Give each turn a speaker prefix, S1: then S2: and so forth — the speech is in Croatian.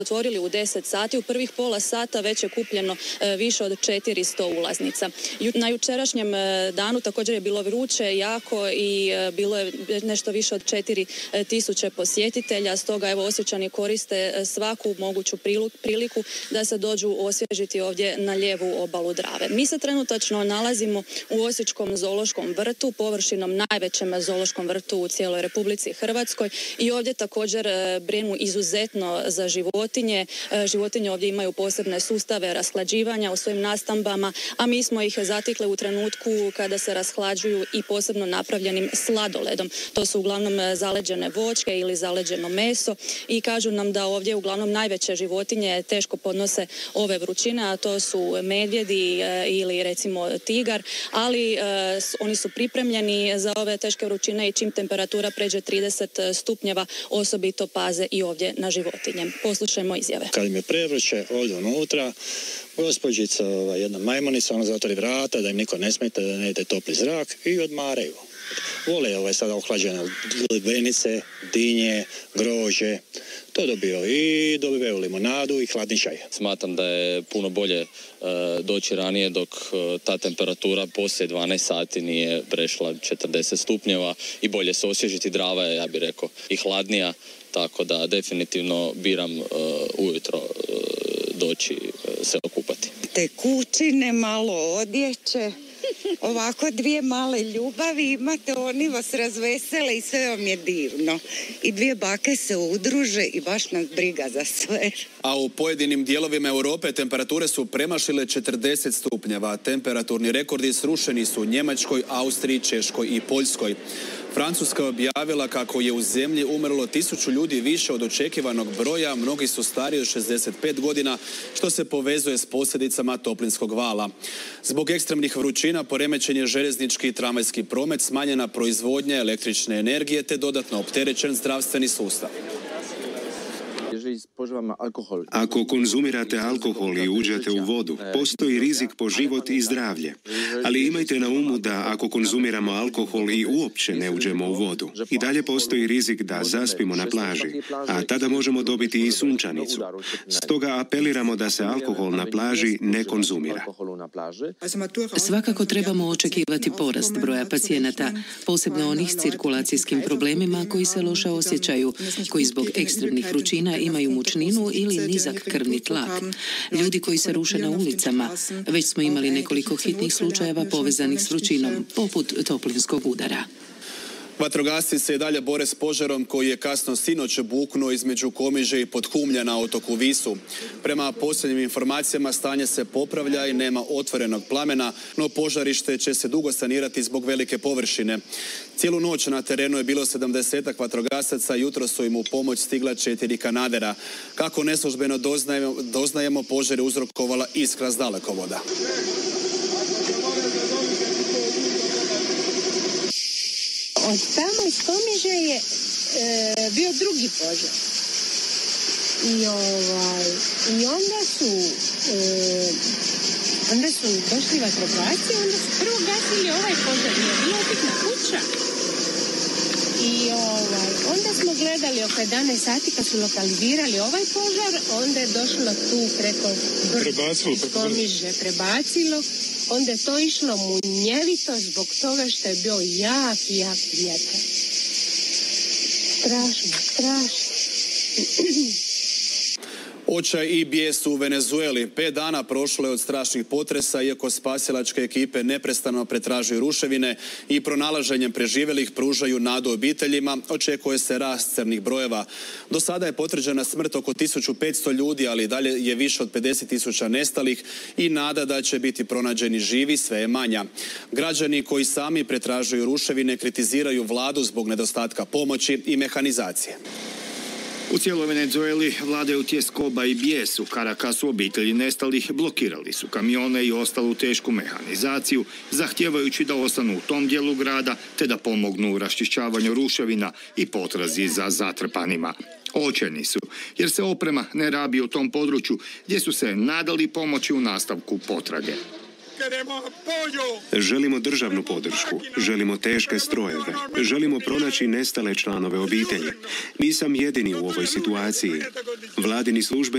S1: otvorili u 10 sati, u prvih pola sata već je kupljeno više od 400 ulaznica. Na jučerašnjem danu također je bilo vruće, jako i bilo je nešto više od 4000 posjetitelja, stoga evo Osječani koriste svaku moguću priliku da se dođu osvježiti ovdje na lijevu obalu Drave. Mi se trenutačno nalazimo u Osječkom zoološkom vrtu, površinom najvećem zoološkom vrtu u cijeloj Republici Hrvatskoj i ovdje također brinu izuzetno za životinje. Životinje ovdje imaju posebne sustave rashlađivanja u svojim nastambama, a mi smo ih zatekli u trenutku kada se rashlađuju i posebno napravljenim sladoledom. To su uglavnom zaleđene voćke ili zaleđeno meso i kažu nam da ovdje uglavnom najveće životinje teško podnose ove vrućine, a to su medvjedi ili recimo tigar, ali oni su pripremljeni za ove teške vrućine i čim temperatura pređe 30 stupnjeva osobito paze i ovdje na životinje. Poslušajmo izjave.
S2: Kad im je prevruće ovdje unutra, gospođica, jedna majmunica, ona zatvori vrata da im niko ne smeta, da ne ide topli zrak i odmaraju. Vole sada ohlađene lubenice, dinje, grožđe. To dobivaju limonadu i hladni čaj.
S3: Smatram da je puno bolje doći ranije dok ta temperatura poslije 12 sati nije prešla 40 stupnjeva i bolje se osvježiti. Drava je, ja bih rekao, i hladnija, tako da definitivno biram ujutro doći se okupati.
S4: Tekućine, malo odjeće, ovako 2 male ljubavi imate, oni vas razvesele i sve vam je divno. I 2 bake se udruže i baš nas briga za sve.
S5: A u pojedinim dijelovima Europe temperature su premašile 40 stupnjeva. Temperaturni rekordi srušeni su u Njemačkoj, Austriji, Češkoj i Poljskoj. Francuska je objavila kako je u zemlji umrlo 1000 ljudi više od očekivanog broja, mnogi su stariji od 65 godina, što se povezuje s posljedicama toplinskog vala. Zbog ekstremnih vrućina poremećen je željeznički i tramvajski promet, smanjena proizvodnja električne energije te dodatno opterećen zdravstveni sustav.
S6: Ako konzumirate alkohol i uđete u vodu, postoji rizik po život i zdravlje. Ali imajte na umu da ako konzumiramo alkohol i uopće ne uđemo u vodu, i dalje postoji rizik da zaspimo na plaži, a tada možemo dobiti i sunčanicu. Stoga apeliramo da se alkohol na plaži ne konzumira.
S7: Svakako trebamo očekivati porast broja pacijenata, posebno onih s cirkulacijskim problemima koji se loše osjećaju, koji zbog ekstremnih vrućina imaju mučninu ili nizak krvni tlak. Ljudi koji se ruše na ulicama. Već smo imali nekoliko hitnih slučajeva povezanih s vrućinom, poput toplinskog udara.
S5: Vatrogasci se i dalje bore s požarom koji je kasno sinoć buknuo između Komiže i Podhumlja na otoku Visu. Prema posljednjim informacijama stanje se popravlja i nema otvorenog plamena, no požarište će se dugo sanirati zbog velike površine. Cijelu noć na terenu je bilo 70 vatrogasaca, jutro su im u pomoć stigla 4 kanadera. Kako neslužbeno doznajemo, požar je uzrokovala iskra s dalekovoda.
S8: Od tamo iz Komiže je bio drugi požar. I onda su došli vatrogasci, onda su prvo gasili ovaj požar, je bila upitna kuća. I onda smo gledali oko 11 sati kad su lokalizirali ovaj požar, onda je došlo tu preko Komiže, prebacilo. Onda je to išlo munjevito zbog toga što je bio jak vjetar. Strašno.
S5: Očaj i bijes u Venezueli. 5 dana prošlo je od strašnih potresa, iako spasilačke ekipe neprestano pretražuju ruševine i pronalaženjem preživjelih pružaju nadu obiteljima, očekuje se rast crnih brojeva. Do sada je potvrđena smrt oko 1500 ljudi, ali dalje je više od 50.000 nestalih i nada da će biti pronađeni živi sve je manja. Građani koji sami pretražuju ruševine kritiziraju vladu zbog nedostatka pomoći i mehanizacije.
S9: U cijeloj Venezueli vladaju tjeskoba i bijes. U Carakasu obitelji nestalih blokirali su kamione i ostalu tešku mehanizaciju, zahtijevajući da ostanu u tom dijelu grada te da pomognu u raščišćavanju ruševina i potrazi za zatrpanima. Očajni su, jer se oprema ne rabi u tom području gdje su se nadali pomoći u nastavku potrage.
S6: Želimo državnu podršku, želimo teške strojeve, želimo pronaći nestale članove obitelji. Nisam jedini u ovoj situaciji. Vladini službenici